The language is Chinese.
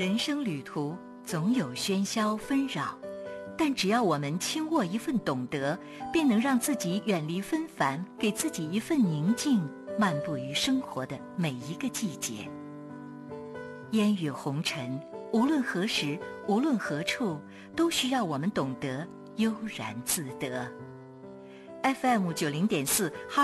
人生旅途总有喧嚣纷扰，但只要我们轻握一份懂得，便能让自己远离纷繁，给自己一份宁静，漫步于生活的每一个季节。烟雨红尘，无论何时，无论何处，都需要我们懂得悠然自得。FM 90.4